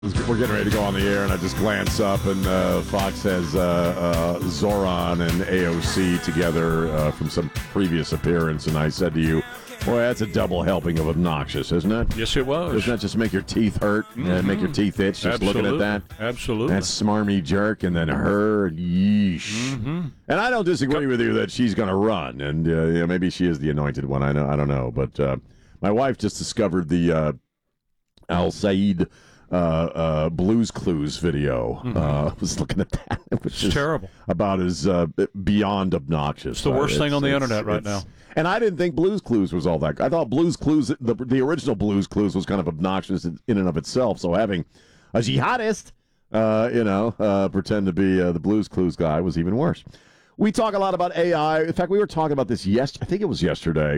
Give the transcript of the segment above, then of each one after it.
We're getting ready to go on the air, and I just glance up, and Fox has Zoran and AOC together from some previous appearance, and I said to you, boy, that's a double helping of obnoxious, isn't it? Yes, it was. Doesn't that just make your teeth hurt and make your teeth itch just looking at that? Absolutely. That smarmy jerk, and then her, yeesh. And I don't disagree with you that she's going to run, and maybe she is the anointed one. I don't know, but my wife just discovered the Al Said Blues Clues video. I was looking at that. It was just terrible. About as beyond obnoxious. It's the worst thing on the internet right now. And I didn't think Blues Clues was all that. I thought Blues Clues, the original Blues Clues, was kind of obnoxious in and of itself. So having a jihadist, pretend to be the Blues Clues guy was even worse. We talk a lot about AI. In fact, we were talking about this I think it was yesterday.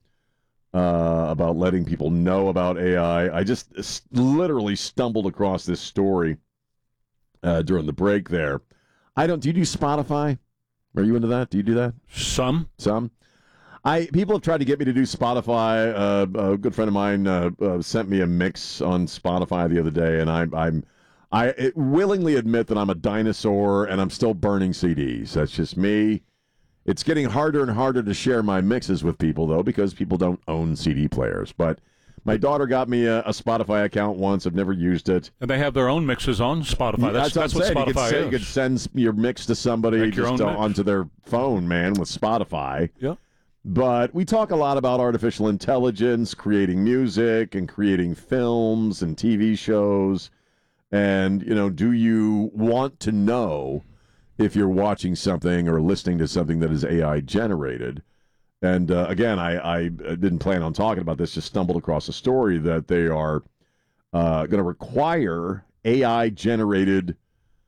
About letting people know about AI. I just literally stumbled across this story during the break there. Do you do Spotify? Are you into that? Do you do that? Some. People have tried to get me to do Spotify. A good friend of mine sent me a mix on Spotify the other day, and I willingly admit that I'm a dinosaur and I'm still burning CDs. That's just me. It's getting harder and harder to share my mixes with people, though, because people don't own CD players. But my daughter got me a Spotify account once. I've never used it. And they have their own mixes on Spotify. That's what Spotify is. You could send your mix to somebody just onto their phone, man, with Spotify. Yeah. But we talk a lot about artificial intelligence, creating music and creating films and TV shows. And, do you want to know if you're watching something or listening to something that is AI generated? And again, I didn't plan on talking about this, just stumbled across a story that they are going to require AI generated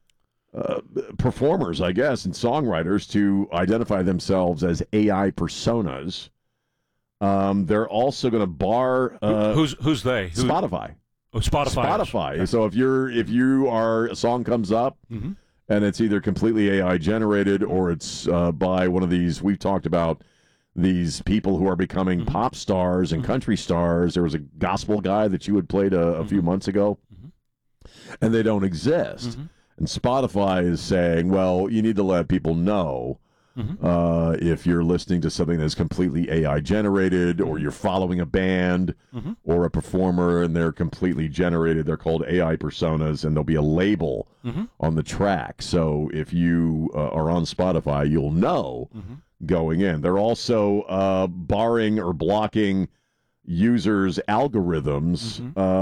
performers, I guess, and songwriters to identify themselves as AI personas. They're also going to bar who's they? Spotify. Oh, Spotify. So if a song comes up. Mm-hmm. And it's either completely AI generated or it's by one of these, we've talked about these people who are becoming pop stars and country stars. There was a gospel guy that you had played a few months ago, and they don't exist. And Spotify is saying, well, you need to let people know if you're listening to something that's completely AI generated, or you're following a band or a performer and they're completely generated. They're called AI personas, and there'll be a label on the track. So if you are on Spotify, you'll know going in. They're also barring or blocking users' algorithms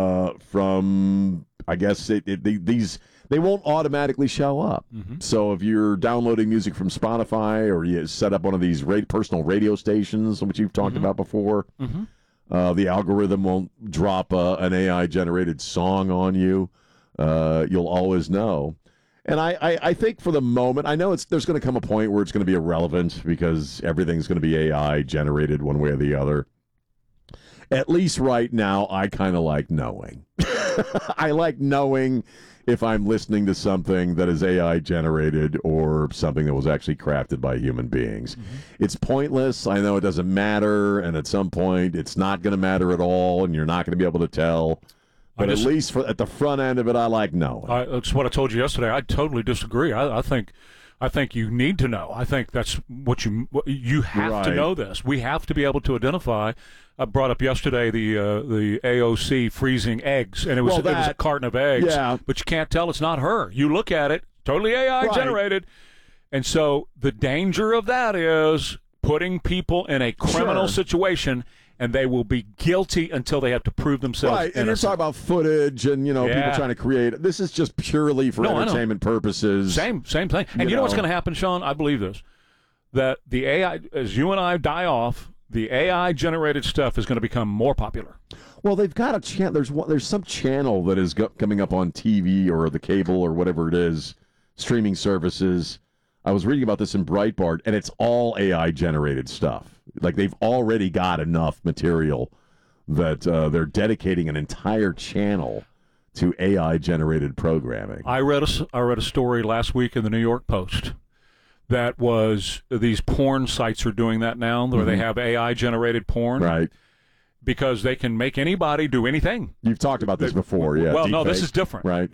from, I guess, they won't automatically show up. So if you're downloading music from Spotify, or you set up one of these personal radio stations, which you've talked about before, the algorithm won't drop an AI-generated song on you. You'll always know. And I think for the moment, I know there's going to come a point where it's going to be irrelevant because everything's going to be AI-generated one way or the other. At least right now, I kind of like knowing. I like knowing if I'm listening to something that is AI generated or something that was actually crafted by human beings. It's pointless. I know it doesn't matter, and at some point it's not going to matter at all, and you're not going to be able to tell. But at least at the front end of it, I like knowing. That's what I told you yesterday. I totally disagree. I think you need to know. I think that's what you have to know this. We have to be able to identify. I brought up yesterday the AOC freezing eggs, and it was a carton of eggs. Yeah. But you can't tell it's not her. You look at it, totally AI generated. And so the danger of that is putting people in a criminal situation, and they will be guilty until they have to prove themselves innocent. And you're talking about footage and, people trying to create. This is just purely for entertainment purposes. Same thing. And you know what's going to happen, Sean? I believe this. That the AI, as you and I die off, the AI-generated stuff is going to become more popular. Well, they've got a channel. There's some channel that is coming up on TV or the cable or whatever it is, streaming services. I was reading about this in Breitbart, and it's all AI-generated stuff. Like, they've already got enough material that they're dedicating an entire channel to AI-generated programming. I read a story last week in the New York Post that was these porn sites are doing that now, where they have AI-generated porn. Right. because they can make anybody do anything. You've talked about this before, yeah. Well, no, deepfake, this is different. Right.